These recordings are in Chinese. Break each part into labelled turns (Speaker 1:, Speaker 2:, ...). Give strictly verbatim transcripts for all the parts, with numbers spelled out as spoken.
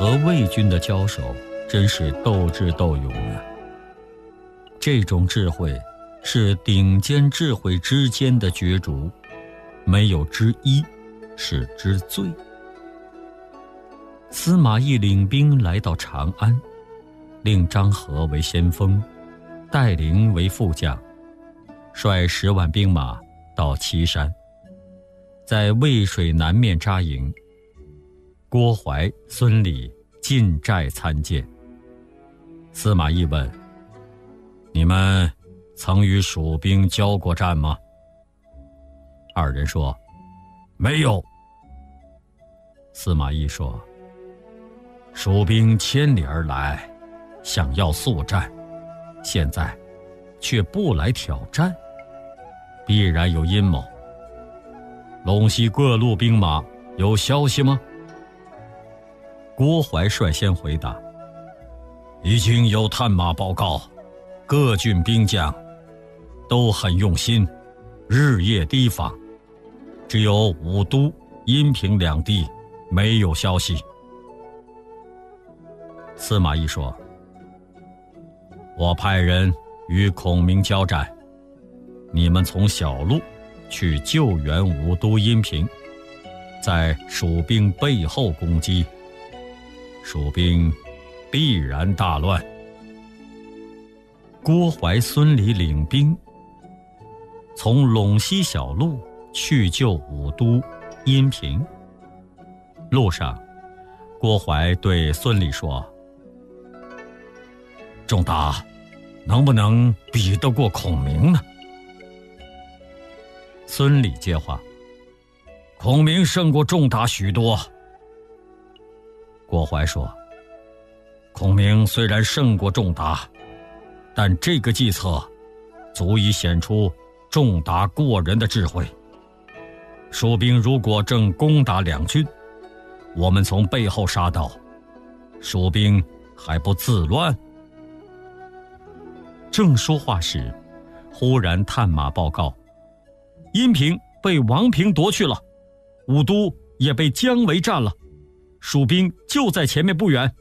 Speaker 1: 和魏军的交手真是斗智斗勇啊！这种智慧是顶尖智慧之间的角逐，没有之一是之最。司马懿领兵来到长安，令张合为先锋，戴陵为副将，率十万兵马到岐山，在渭水南面扎营。郭淮、孙礼进寨参见。司马懿问：你们曾与蜀兵交过战吗？二人说：没有。司马懿说：蜀兵千里而来，想要速战，现在却不来挑战，必然有阴谋。陇西各路兵马有消息吗？郭淮率先回答：已经有探马报告，各郡兵将都很用心，日夜提防，只有武都、阴平两地没有消息。司马懿说：我派人与孔明交战，你们从小路去救援武都、阴平，在蜀兵背后攻击，蜀兵必然大乱。郭淮、孙礼领兵从陇西小路去救武都、阴平。路上，郭淮对孙礼说：仲达能不能比得过孔明呢？孙礼接话：孔明胜过仲达许多。郭淮说：孔明虽然胜过仲达，但这个计策足以显出仲达过人的智慧。蜀兵如果正攻打两郡，我们从背后杀到，蜀兵还不自乱？正说话时，忽然探马报告：阴平被王平夺去了，武都也被姜维占了，蜀兵就在前面不远。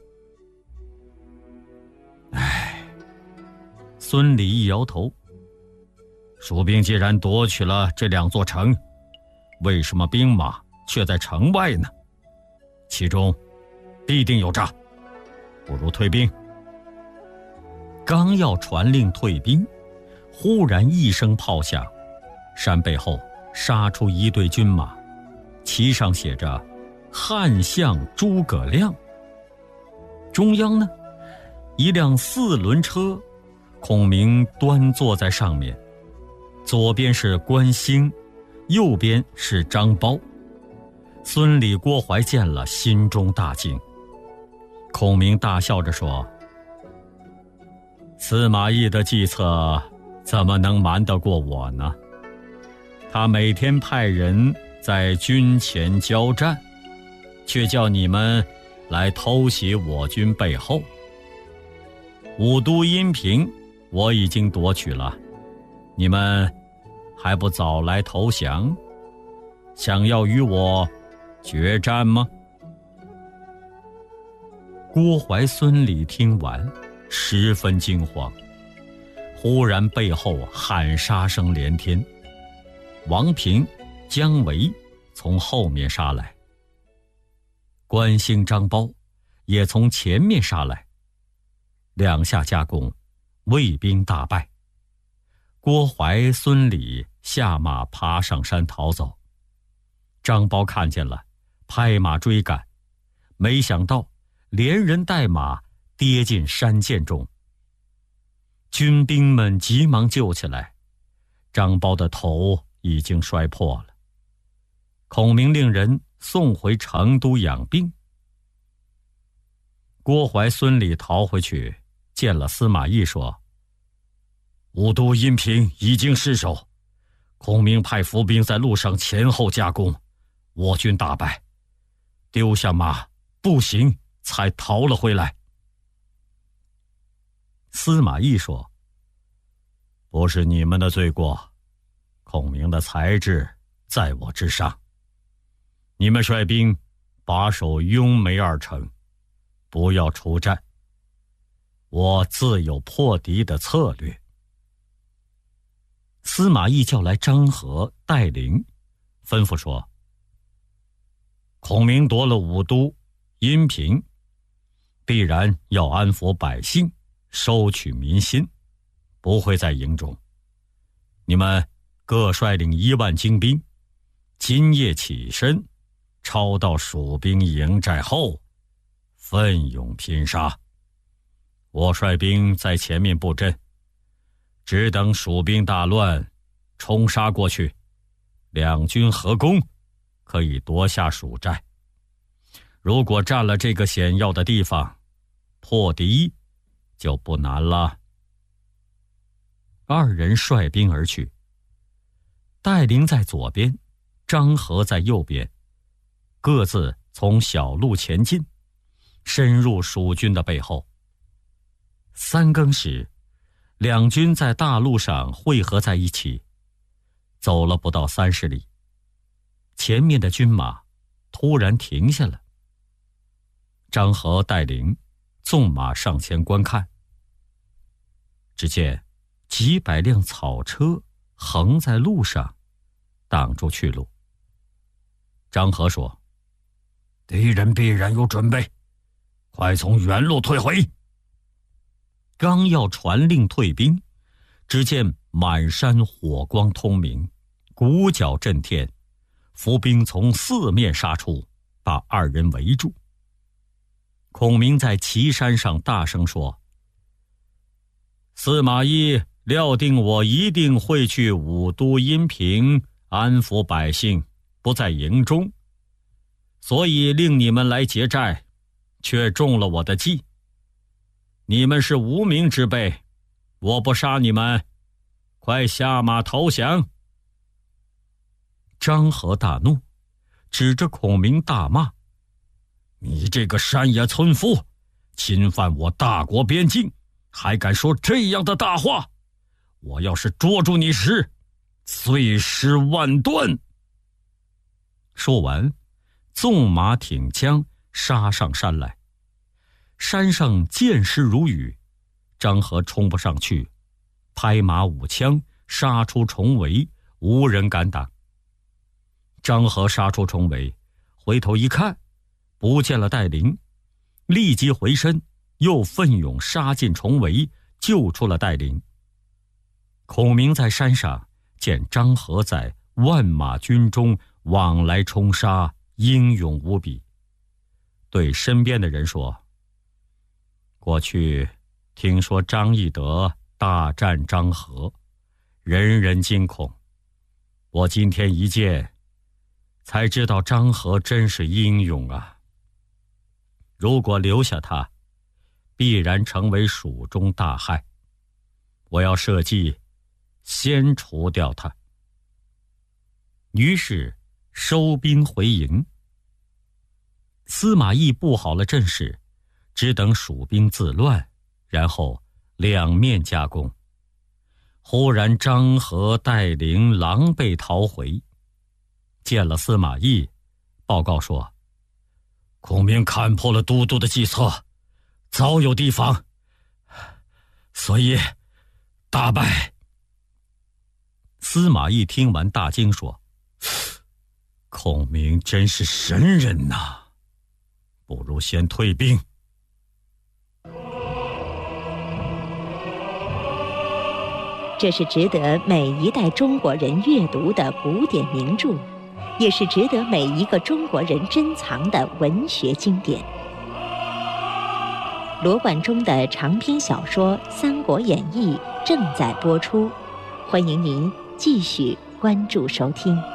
Speaker 1: 唉，孙礼一摇头：蜀兵既然夺取了这两座城，为什么兵马却在城外呢？其中必定有诈，不如退兵。刚要传令退兵，忽然一声炮响，山背后杀出一队军马，旗上写着汉相诸葛亮。中央呢，一辆四轮车，孔明端坐在上面，左边是关兴，右边是张苞。孙礼、郭淮见了，心中大惊。孔明大笑着说：司马懿的计策怎么能瞒得过我呢？他每天派人在军前交战，却叫你们来偷袭我军背后。武都、阴平我已经夺取了，你们还不早来投降？想要与我决战吗？郭淮、孙礼听完十分惊慌，忽然背后喊杀声连天，王平、姜维从后面杀来，关兴、张苞也从前面杀来，两下夹攻，魏兵大败。郭淮、孙礼下马爬上山逃走。张苞看见了，拍马追赶，没想到连人带马跌进山涧中。军兵们急忙救起来，张苞的头已经摔破了。孔明令人送回成都养病。郭淮、孙礼逃回去，见了司马懿说：武都、阴平已经失守，孔明派伏兵在路上前后夹攻，我军大败，丢下马步行才逃了回来。司马懿说：不是你们的罪过，孔明的才智在我之上。你们率兵把守雍眉二城， 不要出战，我自有破敌的策略。司马懿叫来张合、戴陵，吩咐说：孔明夺了武都、阴平，必然要安抚百姓，收取民心，不会在营中。你们各率领一万精兵，今夜起身，抄到蜀兵营寨后，奋勇拼杀。我率兵在前面布阵，只等蜀兵大乱，冲杀过去，两军合攻，可以夺下蜀寨。如果占了这个险要的地方，破敌就不难了。二人率兵而去，戴陵在左边，张合在右边，各自从小路前进，深入蜀军的背后。三更时，两军在大路上汇合在一起，走了不到三十里，前面的军马突然停下了。张合、戴陵纵马上前观看，只见几百辆草车横在路上，挡住去路。张合说：敌人必然有准备，快从原路退回。刚要传令退兵，只见满山火光通明，鼓角震天，伏兵从四面杀出，把二人围住。孔明在岐山上大声说：司马懿料定我一定会去武都阴平安抚百姓，不在营中，所以令你们来劫寨，却中了我的计。你们是无名之辈，我不杀你们，快下马投降。张合大怒，指着孔明大骂：你这个山野村夫，侵犯我大国边境，还敢说这样的大话！我要是捉住你时，碎尸万段。说完，纵马挺枪杀上山来。山上箭矢如雨，张合冲不上去，拍马舞枪，杀出重围，无人敢挡。张合杀出重围，回头一看，不见了戴陵，立即回身，又奋勇杀进重围，救出了戴陵。孔明在山上见张合在万马军中往来冲杀，英勇无比，对身边的人说：过去听说张翼德大战张合，人人惊恐，我今天一见，才知道张合真是英勇啊！如果留下他，必然成为蜀中大害，我要设计先除掉他。于是收兵回营。司马懿布好了阵势，只等蜀兵自乱，然后两面夹攻。忽然张合、戴陵狼狈逃回，见了司马懿，报告说：孔明看破了都督的计策，早有提防，所以大败。司马懿听完大惊，说：孔明真是神人呐！不如先退兵。
Speaker 2: 这是值得每一代中国人阅读的古典名著，也是值得每一个中国人珍藏的文学经典。罗贯中的长篇小说《三国演义》正在播出，欢迎您继续关注收听。